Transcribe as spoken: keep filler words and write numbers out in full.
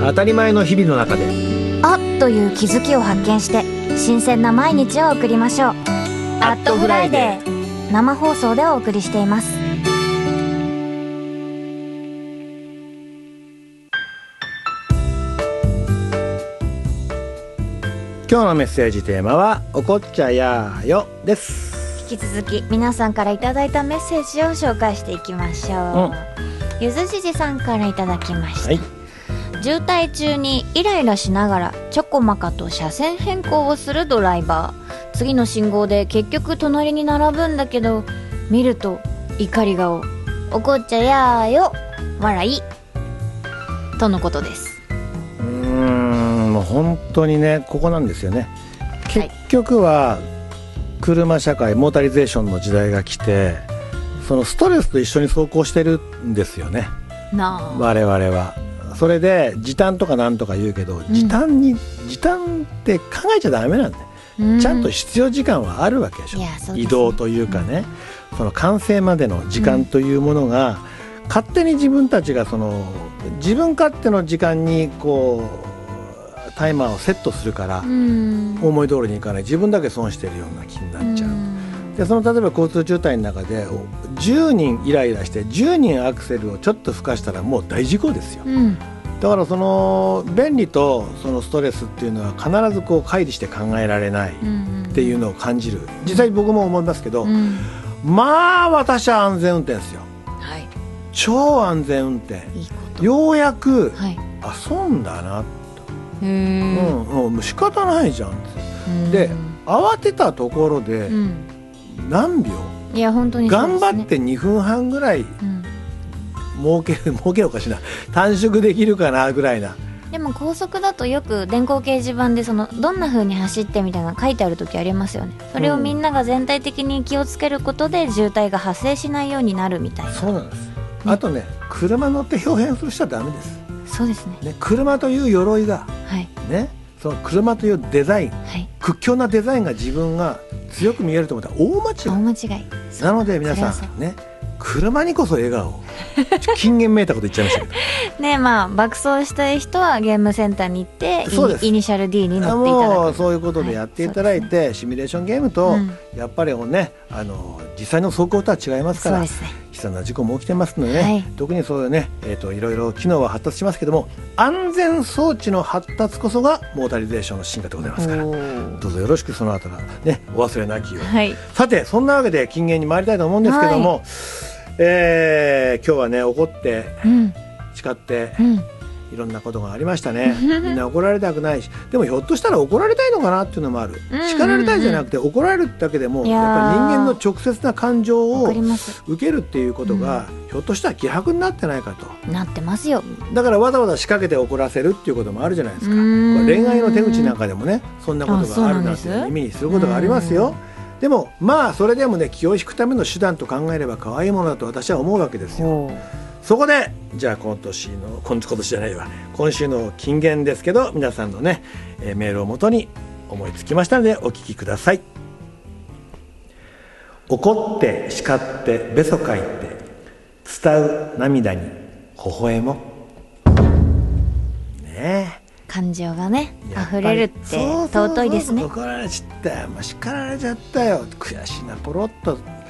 当たり前の日々の中であっという気づきを発見して新鮮な毎日を送りましょう。アットフライデー生放送でお送りしています。 今日のメッセージテーマはおこっちゃやーよです。 引き続き皆さんからいただいたメッセージを紹介していきましょう、うん、ゆずじじさんからいただきました、はい、渋滞中にイライラしながらちょこまかと車線変更をするドライバー。次の信号で結局隣に並ぶんだけど見ると怒り顔、おこっちゃやーよ笑いとのことです。 うーん、もう本当にね、ここなんですよね。結局は車社会、モータリゼーションの時代が来て、そのストレスと一緒に走行してるんですよね、な我々は。それで時短とかなんとか言うけど、うん、時短に時短って考えちゃダメなんだよ、うん、ちゃんと必要時間はあるわけでしょ。いや、そうですね、移動というかね、うん、その完成までの時間というものが、うん、勝手に自分たちがその自分勝手の時間にこうタイマーをセットするから、うん、思い通りにいかない、自分だけ損してるような気になっちゃう、うん、でその例えば交通渋滞の中でじゅうにんイライラしてじゅうにんアクセルをちょっと吹かしたらもう大事故ですよ、うん、だからその便利とそのストレスっていうのは必ずこう乖離して考えられないっていうのを感じる。実際僕も思いますけど、うん、まあ私は安全運転ですよ、はい、超安全運転。いいこと、ようやく、はい、あ、損だなと、うん、もう仕方ないじゃんって。で慌てたところで何秒、 いや本当にそうですね、 頑張ってにふんはんぐらい、うん、儲ける儲けるおかしいな、短縮できるかなぐらいな。 でも高速だとよく電光掲示板でそのどんな風に走ってみたいなの書いてある時ありますよね。それをみんなが全体的に気をつけることで渋滞が発生しないようになるみたいな。 そうなんです、ね、あとね、車乗って表現する人はダメです。 そうです ね, ね車という鎧が、はいね、その車というデザイン、はい、屈強なデザインが自分が強く見えると思ったら大間違い。 大間違いなので皆さんね、車にこそ笑顔金言めいたこと言っちゃいましたけどね、まあ爆走したい人はゲームセンターに行ってイ, イニシャル D に乗っていただく。 もうそういうことでやっていただいて、はいね、シミュレーションゲームと、うん、やっぱりね、あの実際の走行とは違いますから、そうですね、悲惨な事故も起きてますのでね、はい、特にそういうね、えーと、いろいろ機能は発達しますけども、安全装置の発達こそがモータリゼーションの進化でございますから、どうぞよろしくそのあたりね、お忘れなきよう、はい、さてそんなわけで金言に参りたいと思うんですけども、はい、えー、今日はね、怒って、うん、誓って、うん、いろんなことがありましたねみんな怒られたくないし、でもひょっとしたら怒られたいのかなっていうのもある、うんうんうん、叱られたいじゃなくて怒られるだけでもやっぱり人間の直接な感情を受けるっていうことが、うん、ひょっとしたら希薄になってないかと。 なってますよ。だからわざわざ仕掛けて怒らせるっていうこともあるじゃないですか。恋愛の手口なんかでもね、そんなことがあるなんて耳にすることがありますよ。でもまあそれでもね、気を引くための手段と考えれば可愛いものだと私は思うわけですよ。そこでじゃあ今年の今年じゃないわ今週の金言ですけど、皆さんのね、えー、メールをもとに思いつきましたのでお聞きください。怒って叱ってべそかいて伝う涙に微笑もねえ、 感情がね溢れるって尊いですね。 怒られちゃったよ、もう叱られちゃったよ、悔しいな、ポロッと